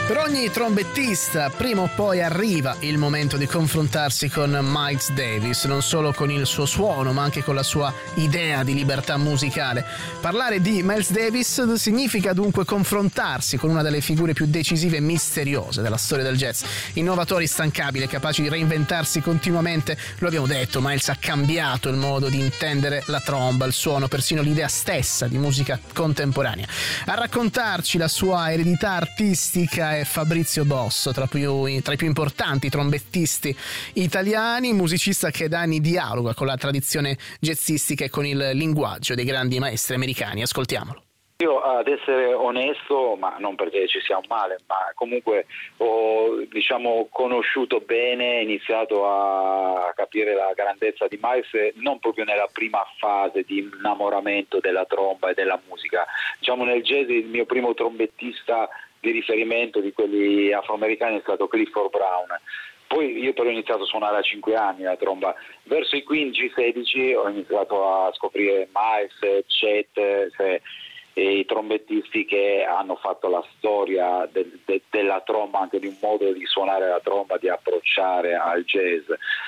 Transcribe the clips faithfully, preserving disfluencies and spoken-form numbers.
Per ogni trombettista prima o poi arriva il momento di confrontarsi con Miles Davis, non solo con il suo suono ma anche con la sua idea di libertà musicale. Parlare di Miles Davis significa dunque confrontarsi con una delle figure più decisive e misteriose della storia del jazz. Innovatore instancabile, capace di reinventarsi continuamente, lo abbiamo detto, Miles ha cambiato il modo di intendere la tromba, il suono, persino l'idea stessa di musica contemporanea. A raccontarci la sua eredità artistica è Fabrizio Bosso, tra, più, tra i più importanti trombettisti italiani, musicista che da anni dialoga con la tradizione jazzistica e con il linguaggio dei grandi maestri americani. Ascoltiamolo. Io, ad essere onesto, ma non perché ci sia un male, ma comunque ho, diciamo, conosciuto bene, iniziato a capire la grandezza di Miles non proprio nella prima fase di innamoramento della tromba e della musica. Diciamo, nel jazz il mio primo trombettista di riferimento di quelli afroamericani è stato Clifford Brown. Poi io però ho iniziato a suonare a cinque anni la tromba. Verso i quindici sedici ho iniziato a scoprire Miles, Chet, se, e i trombettisti che hanno fatto la storia del, de, della tromba, anche di un modo di suonare la tromba, di approcciare al jazz.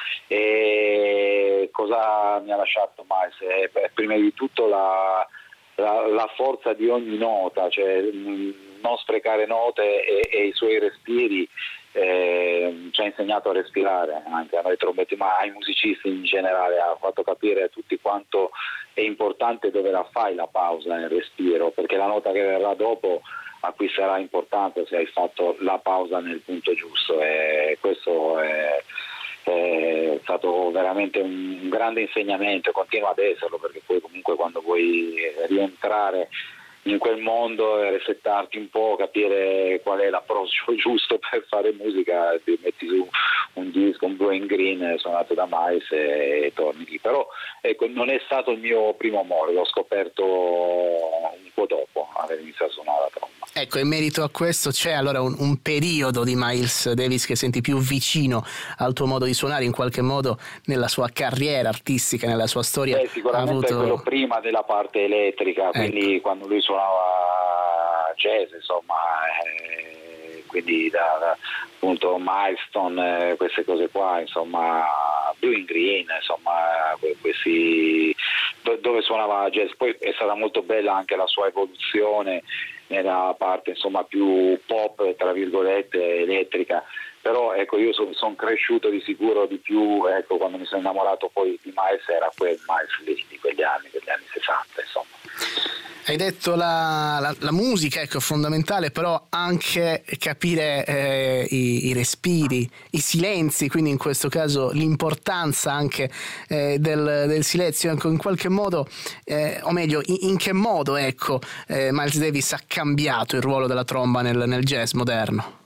E cosa mi ha lasciato Miles? Eh, prima di tutto la, la, la forza di ogni nota, cioè mh, non sprecare note e, e i suoi respiri. Eh, ci ha insegnato a respirare anche a noi trombetti, ma ai musicisti in generale, ha fatto capire a tutti quanto è importante dove la fai la pausa nel respiro, perché la nota che verrà dopo acquisterà importanza se hai fatto la pausa nel punto giusto, e questo è, è stato veramente un grande insegnamento e continua ad esserlo, perché poi comunque quando vuoi rientrare in quel mondo e resettarti un po', capire qual è l'approccio giusto per fare musica, ti metti su un disco, un Blue and Green suonato da Miles e, e torni lì. Però ecco, non è stato il mio primo amore, l'ho scoperto un po' dopo aver iniziato a suonare la tromba. Ecco, in merito a questo c'è allora un, un periodo di Miles Davis che senti più vicino al tuo modo di suonare, in qualche modo nella sua carriera artistica, nella sua storia? Beh, sicuramente ha avuto... è quello prima della parte elettrica, quindi ecco, quando lui suonava jazz, insomma, eh, quindi da, da appunto Milestone, eh, queste cose qua, insomma, Blue and Green, insomma, questi, dove suonava jazz. Poi è stata molto bella anche la sua evoluzione nella parte, insomma, più pop, tra virgolette, elettrica. Però ecco, io sono son cresciuto di sicuro di più, ecco, quando mi sono innamorato poi di Miles era quel Miles lì, di quegli anni, degli anni sessanta, insomma. Hai detto la, la, la musica, ecco, è fondamentale, però anche capire eh, i, i respiri, i silenzi, quindi in questo caso l'importanza anche eh, del, del silenzio, ecco, in qualche modo, eh, o meglio, in, in che modo, ecco, eh, Miles Davis ha cambiato il ruolo della tromba nel, nel jazz moderno?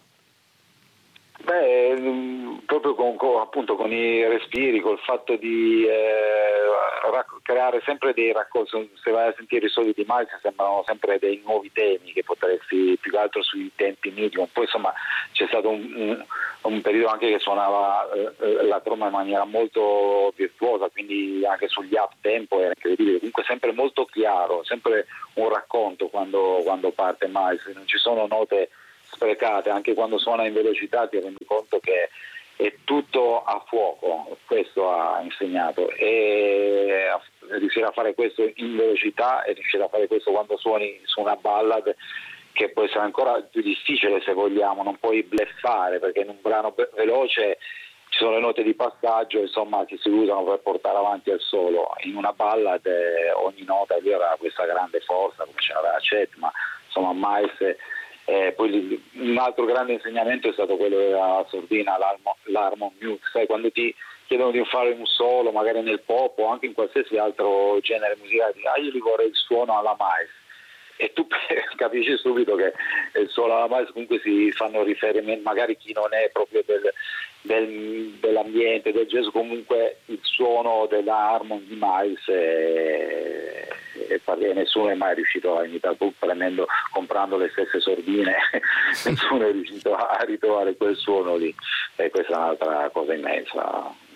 Beh, proprio con, con, appunto con i respiri, col fatto di eh, rac- creare sempre dei raccolti. Se vai a sentire i soliti Miles sembrano sempre dei nuovi temi che potresti, più che altro sui tempi medium. Poi insomma c'è stato un, un, un periodo anche che suonava eh, la tromba in maniera molto virtuosa, quindi anche sugli up tempo era incredibile, comunque sempre molto chiaro, sempre un racconto quando, quando parte Miles, non ci sono note sprecate, anche quando suona in velocità ti rendi conto che è tutto a fuoco. Questo ha insegnato, e riuscire a fare questo in velocità e riuscire a fare questo quando suoni su una ballad, che può essere ancora più difficile se vogliamo, non puoi bleffare, perché in un brano veloce ci sono le note di passaggio, insomma, che si usano per portare avanti il solo. In una ballad eh, ogni nota lì aveva questa grande forza, come ce l'aveva Chet, ma insomma Miles. Eh, poi un altro grande insegnamento è stato quello della sordina, l'harmon mute, sai, quando ti chiedono di fare un solo, magari nel pop o anche in qualsiasi altro genere musicale, ah, io gli vorrei il suono alla Miles, e tu capisci subito che il suono alla Miles comunque si fanno riferimento, magari chi non è proprio del, del, dell'ambiente del jazz, comunque il suono dell'harmon di Miles è, e nessuno è mai riuscito a imitare, pur prendendo, comprando le stesse sordine nessuno è riuscito a ritrovare quel suono lì, e questa è un'altra cosa immensa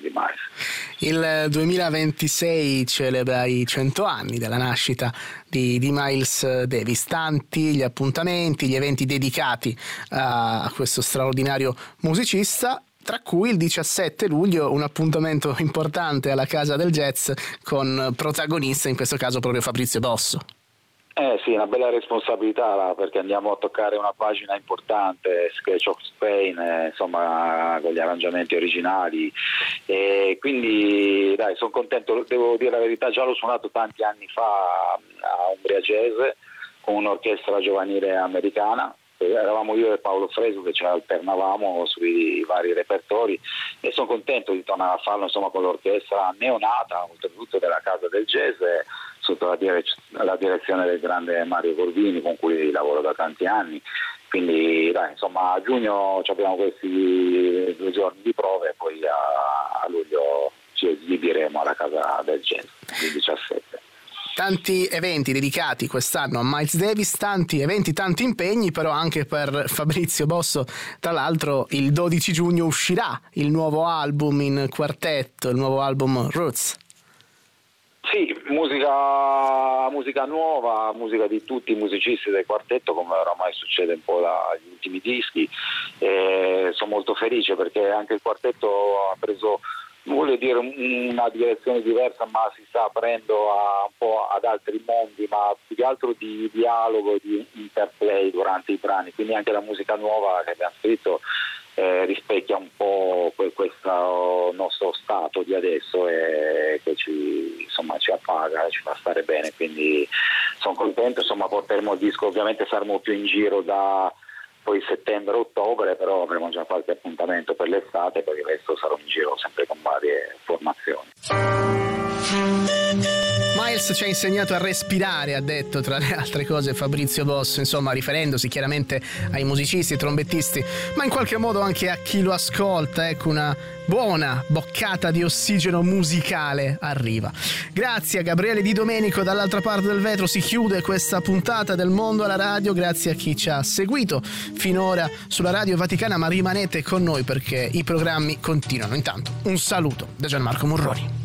di Miles. Il duemilaventisei celebra i cento anni della nascita di, di Miles Davis, tanti gli appuntamenti, gli eventi dedicati a, a questo straordinario musicista, tra cui il diciassette luglio un appuntamento importante alla Casa del Jazz con protagonista in questo caso proprio Fabrizio Bosso. Eh sì, una bella responsabilità, perché andiamo a toccare una pagina importante, Sketch of Spain, eh, insomma, con gli arrangiamenti originali, e quindi dai, sono contento, devo dire la verità, già l'ho suonato tanti anni fa a Umbria Jazz con un'orchestra giovanile americana. Eravamo io e Paolo Fresu che ci alternavamo sui vari repertori, e sono contento di tornare a farlo, insomma, con l'orchestra neonata, oltretutto della Casa del Jazz, sotto la, direz- la direzione del grande Mario Corvini, con cui lavoro da tanti anni. Quindi dai, insomma, a giugno abbiamo questi due giorni di prove e poi a, a luglio ci esibiremo alla Casa del Jazz il diciassette. Tanti eventi dedicati quest'anno a Miles Davis, tanti eventi, tanti impegni, però anche per Fabrizio Bosso. Tra l'altro il dodici giugno uscirà il nuovo album in quartetto, il nuovo album Roots. Sì, musica, musica nuova, musica di tutti i musicisti del quartetto, come oramai succede un po' dagli ultimi dischi. E sono molto felice perché anche il quartetto ha preso, non voglio dire una direzione diversa, ma si sta aprendo a, un po' ad altri mondi, ma più che altro di dialogo, di interplay durante i brani, quindi anche la musica nuova che abbiamo scritto eh, rispecchia un po' questo nostro stato di adesso e che ci, insomma, ci appaga, ci fa stare bene, quindi sono contento, insomma, porteremo il disco, ovviamente saremo più in giro da poi settembre-ottobre, però avremo già qualche appuntamento per l'estate, per il resto sarò in giro sempre con varie formazioni. Miles ci ha insegnato a respirare, ha detto tra le altre cose Fabrizio Bosso, insomma, riferendosi chiaramente ai musicisti e trombettisti, ma in qualche modo anche a chi lo ascolta. Ecco, una buona boccata di ossigeno musicale arriva. Grazie a Gabriele Di Domenico dall'altra parte del vetro. Si chiude questa puntata del Mondo alla Radio. Grazie a chi ci ha seguito finora sulla Radio Vaticana, ma rimanete con noi perché i programmi continuano. Intanto un saluto da Gianmarco Murroni.